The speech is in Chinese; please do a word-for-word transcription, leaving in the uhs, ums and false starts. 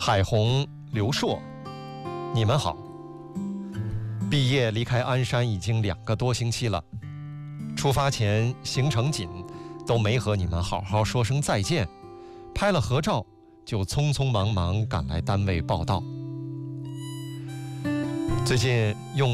海红、刘硕，你们好。毕业离开鞍山已经两个多星期了，出发前行程紧，都没和你们好好说声再见，拍了合照就匆匆忙忙赶来单位报到。最近用